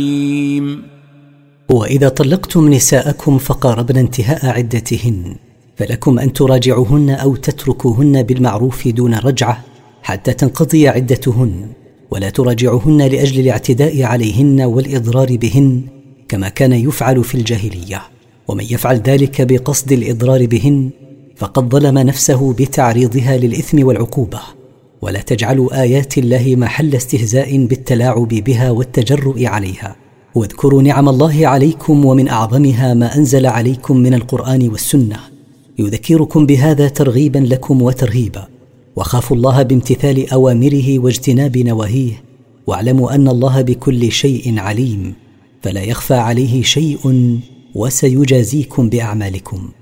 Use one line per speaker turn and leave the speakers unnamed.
وإذا طلقتم نساءكم فقاربن انتهاء عدتهن فلكم أن تراجعوهن أو تتركوهن بالمعروف دون رجعة حتى تنقضي عدتهن، ولا تراجعوهن لأجل الاعتداء عليهن والإضرار بهن كما كان يفعل في الجاهلية، ومن يفعل ذلك بقصد الإضرار بهن فقد ظلم نفسه بتعريضها للإثم والعقوبة. ولا تجعلوا آيات الله محل استهزاء بالتلاعب بها والتجرؤ عليها، واذكروا نعم الله عليكم، ومن أعظمها ما أنزل عليكم من القرآن والسنة يذكركم بهذا ترغيبا لكم وترهيبا. وخافوا الله بامتثال أوامره واجتناب نواهيه، واعلموا أن الله بكل شيء عليم، فلا يخفى عليه شيء وسيجازيكم بأعمالكم.